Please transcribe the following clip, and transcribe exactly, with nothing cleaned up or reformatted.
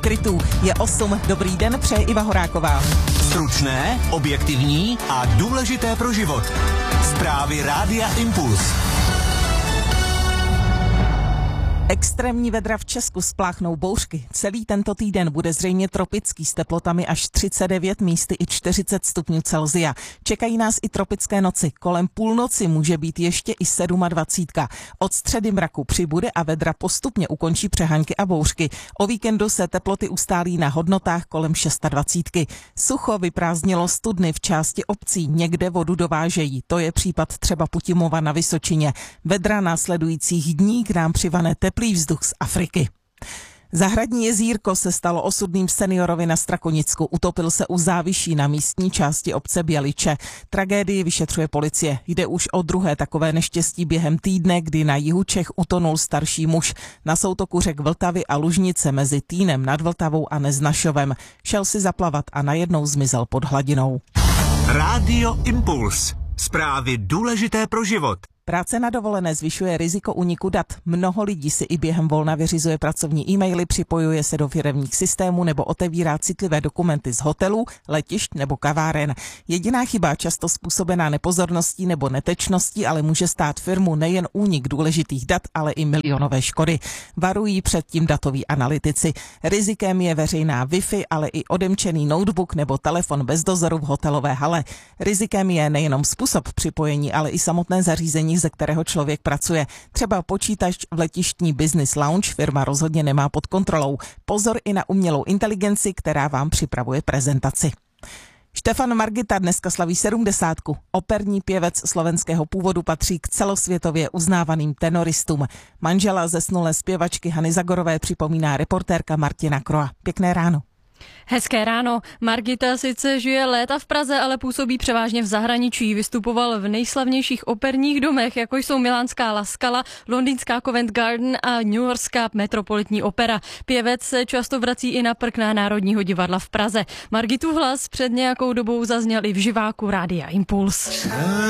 Krytů je osm. Dobrý den, přeje Iva Horáková. Stručné, objektivní a důležité pro život. Zprávy Rádia Impuls. Extrémní vedra v Česku spláchnou bouřky. Celý tento týden bude zřejmě tropický s teplotami až třicet devět, místy i čtyřicet stupňů Celsia. Čekají nás i tropické noci. Kolem půlnoci může být ještě i dvacet sedm. Od středy mraku přibude a vedra postupně ukončí přeháňky a bouřky. O víkendu se teploty ustálí na hodnotách kolem dvacet šest. Sucho vyprázdnilo studny v části obcí, někde vodu dovážejí. To je případ třeba Putimova na Vysočině. Vedra následujících dní k nám přivane teplý vzduch z Afriky. Zahradní jezírko se stalo osudným seniorovi na Strakonicku. Utopil se u záviší na místní části obce Běliče. Tragédii vyšetřuje policie. Jde už o druhé takové neštěstí během týdne, kdy na jihu Čech utonul starší muž. Na soutoku řek Vltavy a Lužnice mezi Týnem nad Vltavou a Neznašovem. Šel si zaplavat a najednou zmizel pod hladinou. Rádio Impuls. Zprávy důležité pro život. Práce na dovolené zvyšuje riziko úniku dat. Mnoho lidí si i během volna vyřizuje pracovní e-maily, připojuje se do firemních systémů nebo otevírá citlivé dokumenty z hotelů, letišť nebo kaváren. Jediná chyba, často způsobená nepozorností nebo netečností, ale může stát firmu nejen únik důležitých dat, ale i milionové škody. Varují před tím datoví analytici. Rizikem je veřejná Wi-Fi, ale i odemčený notebook nebo telefon bez dozoru v hotelové hale. Rizikem je nejenom způsob připojení, ale i samotné zařízení, ze kterého člověk pracuje. Třeba počítač v letištní Business Lounge firma rozhodně nemá pod kontrolou. Pozor i na umělou inteligenci, která vám připravuje prezentaci. Štefan Margita dneska slaví sedmdesátku. Operní pěvec slovenského původu patří k celosvětově uznávaným tenoristům. Manžela zesnulé zpěvačky Hany Zagorové připomíná reportérka Martina Kroa. Pěkné ráno. Hezké ráno. Margita sice žije léta v Praze, ale působí převážně v zahraničí. Vystupoval v nejslavnějších operních domech, jako jsou milánská La Scala, londýnská Covent Garden a newyorská Metropolitní opera. Pěvec se často vrací i na prkna Národního divadla v Praze. Margitův hlas před nějakou dobou zazněl i v živáku Rádia Impuls.